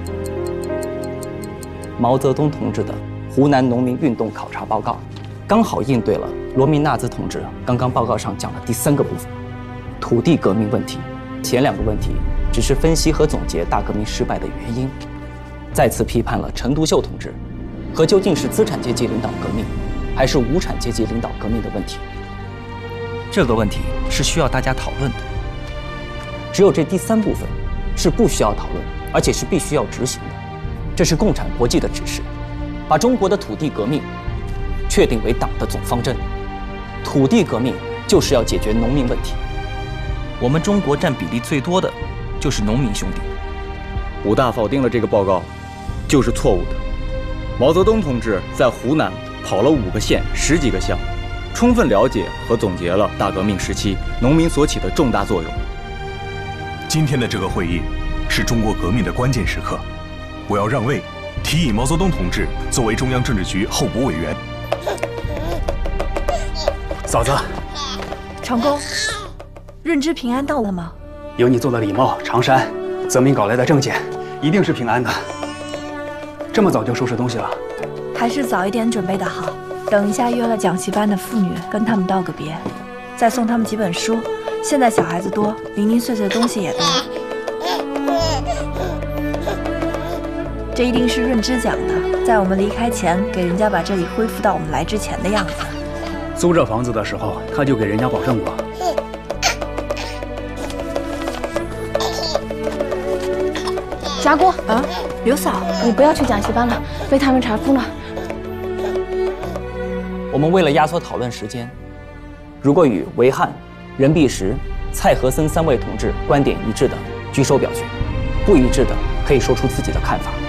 毛泽东同志的湖南农民运动考察报告，刚好应对了罗明纳兹同志刚刚报告上讲的第3个部分——土地革命问题。前2个问题只是分析和总结大革命失败的原因，再次批判了陈独秀同志和究竟是资产阶级领导革命，还是无产阶级领导革命的问题。这个问题是需要大家讨论的。只有这第3部分是不需要讨论，而且是必须要执行的。这是共产国际的指示，把中国的土地革命确定为党的总方针。土地革命就是要解决农民问题。我们中国占比例最多的就是农民兄弟。 武大否定了这个报告，就是错误的。毛泽东同志在湖南跑了5个县、10几个乡，充分了解和总结了大革命时期农民所起的重大作用。 今天的这个会议是中国革命的关键时刻，我要让位，提议毛泽东同志作为中央政治局候补委员。 嫂子， 长工，润之平安到了吗？ 有你做的礼帽、长衫，泽民搞来的证件，一定是平安的。这么早就收拾东西了？ 还是早一点准备的好。等一下约了讲习班的妇女，跟他们道个别，再送他们几本书。现在小孩子多，零零碎碎的东西也多。这一定是润之讲的，在我们离开前，给人家把这里恢复到我们来之前的样子。 租这房子的时候，他就给人家保证过。 霞姑啊，刘嫂， 你不要去讲习班了，被他们查封了。 我们为了压缩讨论时间，如果与韦翰、任弼时、蔡和森3位同志观点一致的举手表决，不一致的可以说出自己的看法。